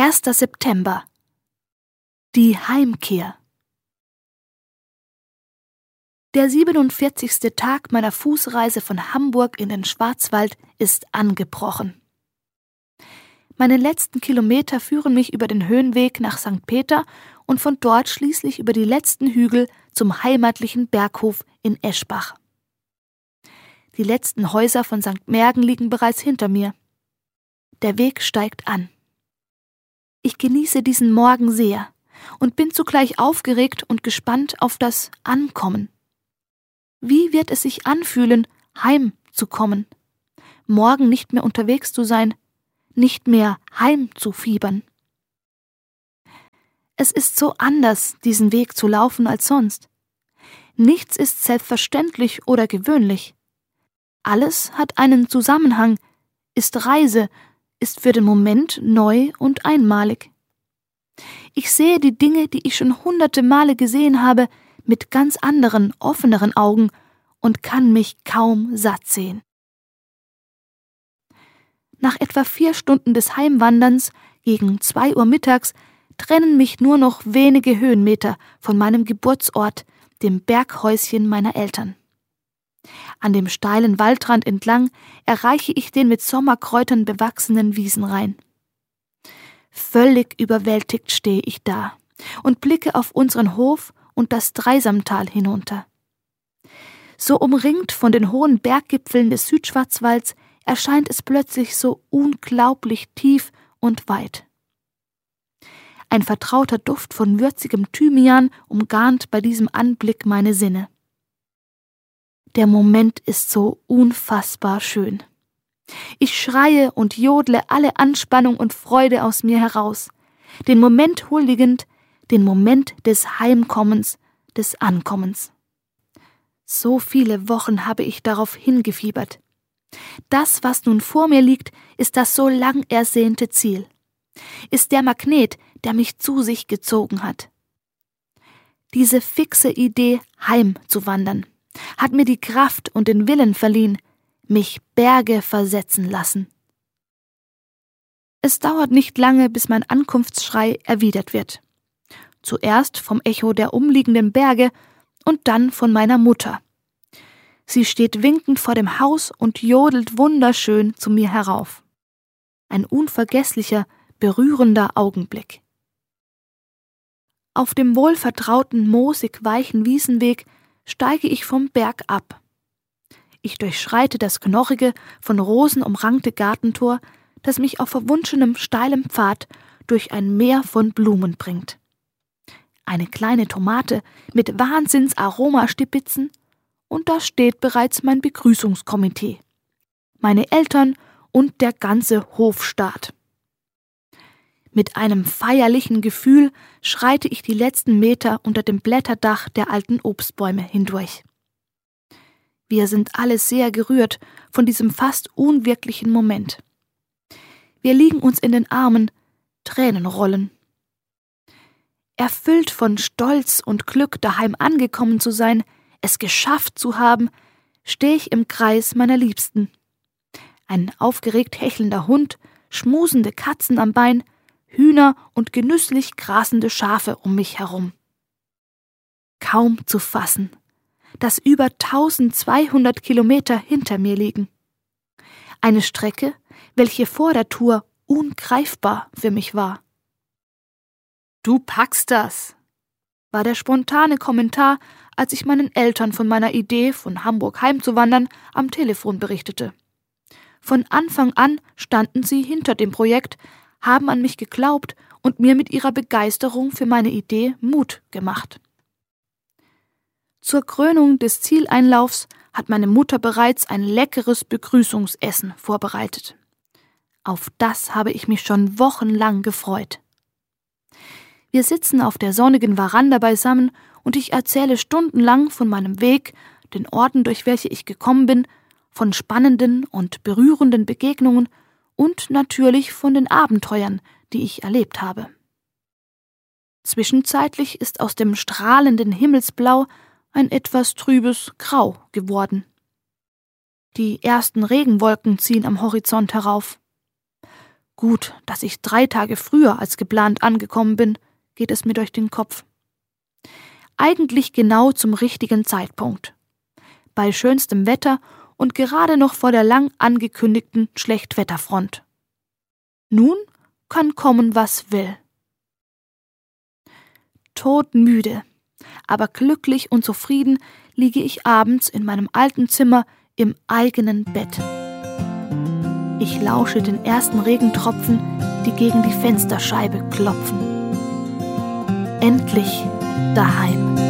1. September. Die Heimkehr. Der 47. Tag meiner Fußreise von Hamburg in den Schwarzwald ist angebrochen. Meine letzten Kilometer führen mich über den Höhenweg nach St. Peter und von dort schließlich über die letzten Hügel zum heimatlichen Berghof in Eschbach. Die letzten Häuser von St. Märgen liegen bereits hinter mir. Der Weg steigt an. Ich genieße diesen Morgen sehr und bin zugleich aufgeregt und gespannt auf das Ankommen. Wie wird es sich anfühlen, heimzukommen, morgen nicht mehr unterwegs zu sein, nicht mehr heimzufiebern? Es ist so anders, diesen Weg zu laufen als sonst. Nichts ist selbstverständlich oder gewöhnlich. Alles hat einen Zusammenhang, ist Reise, ist für den Moment neu und einmalig. Ich sehe die Dinge, die ich schon hunderte Male gesehen habe, mit ganz anderen, offeneren Augen und kann mich kaum satt sehen. Nach etwa 4 Stunden des Heimwanderns, gegen 2 Uhr mittags, trennen mich nur noch wenige Höhenmeter von meinem Geburtsort, dem Berghäuschen meiner Eltern. An dem steilen Waldrand entlang erreiche ich den mit Sommerkräutern bewachsenen Wiesenrain. Völlig überwältigt stehe ich da und blicke auf unseren Hof und das Dreisamtal hinunter. So umringt von den hohen Berggipfeln des Südschwarzwalds erscheint es plötzlich so unglaublich tief und weit. Ein vertrauter Duft von würzigem Thymian umgarnt bei diesem Anblick meine Sinne. Der Moment ist so unfassbar schön. Ich schreie und jodle alle Anspannung und Freude aus mir heraus, den Moment huldigend, den Moment des Heimkommens, des Ankommens. So viele Wochen habe ich darauf hingefiebert. Das, was nun vor mir liegt, ist das so lang ersehnte Ziel, ist der Magnet, der mich zu sich gezogen hat. Diese fixe Idee, heimzuwandern, hat mir die Kraft und den Willen verliehen, mich Berge versetzen lassen. Es dauert nicht lange, bis mein Ankunftsschrei erwidert wird. Zuerst vom Echo der umliegenden Berge und dann von meiner Mutter. Sie steht winkend vor dem Haus und jodelt wunderschön zu mir herauf. Ein unvergesslicher, berührender Augenblick. Auf dem wohlvertrauten, moosig weichen Wiesenweg steige ich vom Berg ab. Ich durchschreite das knorrige, von Rosen umrankte Gartentor, das mich auf verwunschenem, steilem Pfad durch ein Meer von Blumen bringt. Eine kleine Tomate mit Wahnsinns-Aromastipitzen und da steht bereits mein Begrüßungskomitee, meine Eltern und der ganze Hofstaat. Mit einem feierlichen Gefühl schreite ich die letzten Meter unter dem Blätterdach der alten Obstbäume hindurch. Wir sind alle sehr gerührt von diesem fast unwirklichen Moment. Wir liegen uns in den Armen, Tränen rollen. Erfüllt von Stolz und Glück, daheim angekommen zu sein, es geschafft zu haben, stehe ich im Kreis meiner Liebsten. Ein aufgeregt hechelnder Hund, schmusende Katzen am Bein, Hühner und genüsslich grasende Schafe um mich herum. Kaum zu fassen, dass über 1200 Kilometer hinter mir liegen. Eine Strecke, welche vor der Tour ungreifbar für mich war. »Du packst das«, war der spontane Kommentar, als ich meinen Eltern von meiner Idee, von Hamburg heimzuwandern, am Telefon berichtete. Von Anfang an standen sie hinter dem Projekt, haben an mich geglaubt und mir mit ihrer Begeisterung für meine Idee Mut gemacht. Zur Krönung des Zieleinlaufs hat meine Mutter bereits ein leckeres Begrüßungsessen vorbereitet. Auf das habe ich mich schon wochenlang gefreut. Wir sitzen auf der sonnigen Veranda beisammen und ich erzähle stundenlang von meinem Weg, den Orten, durch welche ich gekommen bin, von spannenden und berührenden Begegnungen und natürlich von den Abenteuern, die ich erlebt habe. Zwischenzeitlich ist aus dem strahlenden Himmelsblau ein etwas trübes Grau geworden. Die ersten Regenwolken ziehen am Horizont herauf. Gut, dass ich 3 Tage früher als geplant angekommen bin, geht es mir durch den Kopf. Eigentlich genau zum richtigen Zeitpunkt. Bei schönstem Wetter und gerade noch vor der lang angekündigten Schlechtwetterfront. Nun kann kommen, was will. Todmüde, aber glücklich und zufrieden liege ich abends in meinem alten Zimmer im eigenen Bett. Ich lausche den ersten Regentropfen, die gegen die Fensterscheibe klopfen. Endlich daheim.